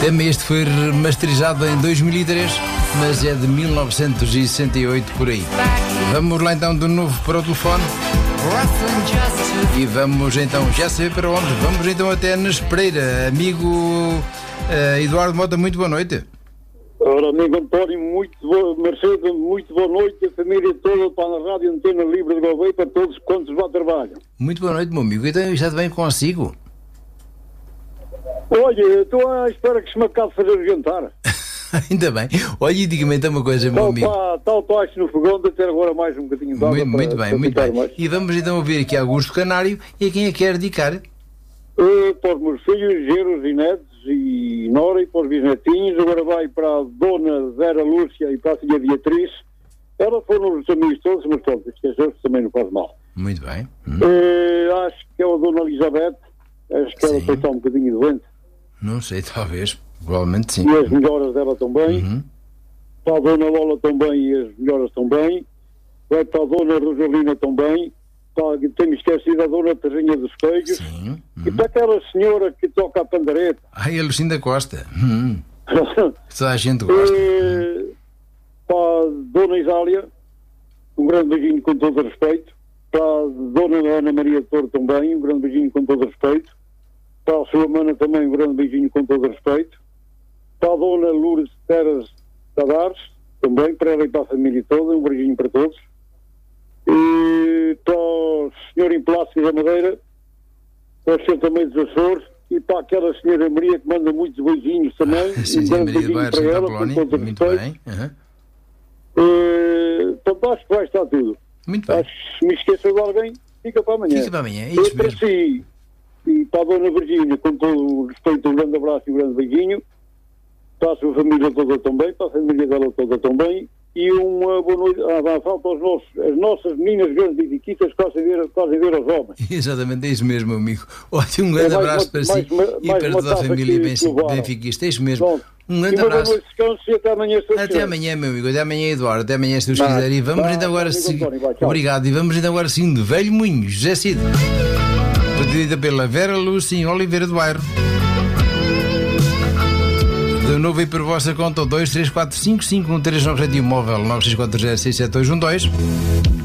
Tema este foi remasterizado em 2003, mas é de 1968 por aí. Vamos lá então de novo para o telefone. E vamos então, já saber para onde. Vamos então até na Espereira. Amigo Eduardo Mota, muito boa noite. Ora, amigo António, Mercedes, muito boa noite, a família toda para a Rádio Antena Livre de Gouveia, para todos quantos lá trabalham. Muito boa noite, meu amigo. Então, já bem consigo? Olha, estou à espera que se me acabe de fazer o jantar. Ainda bem. Olha, e diga-me então uma coisa, meu amigo. Tal tacho no fogão, de ter agora mais um bocadinho de água. Muito bem. Mais. E vamos então ouvir aqui Augusto Canário, e a quem é que quer dedicar? Para os meus filhos, Geros e Netos e Nora, e para os bisnetinhos. Agora vai para a Dona Vera Lúcia e para a filha Beatriz. Ela foram os amigos todos, mas pronto, esqueceu-se, também não faz mal. Muito bem. Acho que é a Dona Elizabeth, acho que ela está um bocadinho doente. Não sei, talvez, provavelmente sim. E as melhoras dela também. Para a Dona Lola também, e as melhoras também. Vai para a Dona Rosalina também. Tenho esquecido a Dona Terrinha dos Queijos. Sim. E para aquela senhora que toca a pandareta. Ai, a Lucinda Costa. Toda a gente gosta. Para a Dona Isália, um grande beijinho com todo o respeito. Para a Dona Ana Maria Toro também, um grande beijinho com todo o respeito. Para a sua mana também, um grande beijinho com todo o respeito. Para a Dona Lourdes Teres Tavares, também, para ela e para a família toda, um beijinho para todos. E para o Sr. Implácio da Madeira, para o Sr. também dos Açores, e para aquela Senhora Maria que manda muitos beijinhos também. Sim, grande Maria beijinho para ela, com todo o muito respeito. bem. Portanto, acho que vai estar tudo. Muito bem. Acho que se me esquecer de alguém, fica para amanhã. Fica para amanhã, é isso para mesmo. si e para a Dona Virgínia, com todo o respeito, um grande abraço e um grande beijinho. Para a sua família toda também, para a família dela toda também. E uma boa noite. Falta as nossas meninas grandes biquitas quase a ver aos homens. Exatamente, é isso mesmo, meu amigo. Olha, um grande abraço para si e para toda a família benfiquista. É isso mesmo. Pronto. Um grande abraço. Boa noite, descanso e até amanhã. Até amanhã, meu amigo. Até amanhã, Eduardo. Até amanhã, se Deus quiser. E vamos ainda agora seguir. Obrigado. E vamos ainda agora seguindo Velho Moinho, José Cid. Pedida pela Vera Lúcia em Oliveira do Bairro. De novo aí por vossa conta, 234551397 e o móvel 964067212.